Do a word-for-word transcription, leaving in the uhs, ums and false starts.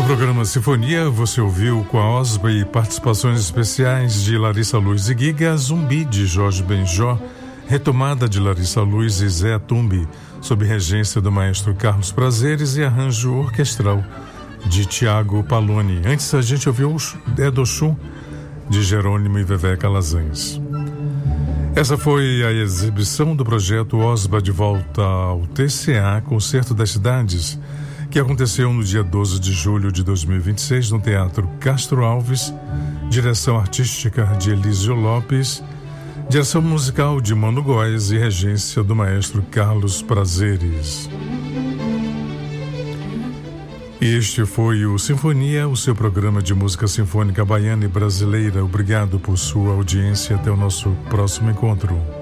programa Sinfonia, você ouviu com a Osba e participações especiais de Larissa Luz e Giga, Zumbi, de Jorge Benjó, retomada de Larissa Luz e Zé Tumbi, sob regência do maestro Carlos Prazeres, e arranjo orquestral de Tiago Paloni. Antes a gente ouviu Edoxum, de Jerônimo e Vevé Calazans. Essa foi a exibição do projeto Osba de Volta ao T C A, Concerto das Cidades, que aconteceu no dia doze de julho de dois mil e vinte e seis no Teatro Castro Alves, direção artística de Elísio Lopes, direção musical de Mano Góes e regência do maestro Carlos Prazeres. Este foi o Sinfonia, o seu programa de música sinfônica baiana e brasileira. Obrigado por sua audiência. Até o nosso próximo encontro.